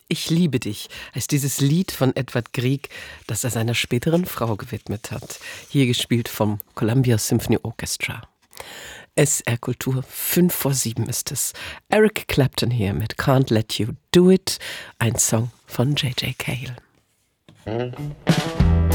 Ich liebe dich heißt dieses Lied von Edvard Grieg, das er seiner späteren Frau gewidmet hat. Hier gespielt vom Columbia Symphony Orchestra. SR Kultur, 6:55 ist es. Eric Clapton hier mit Can't Let You Do It, ein Song von J.J. Cale.